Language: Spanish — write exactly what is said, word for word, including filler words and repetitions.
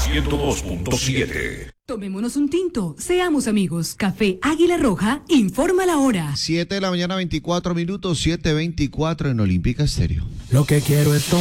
ciento dos punto siete. Tomémonos un tinto, seamos amigos. Café Águila Roja, informa la hora. siete de la mañana, veinticuatro minutos, siete veinticuatro en Olímpica Estéreo. Lo que quiero es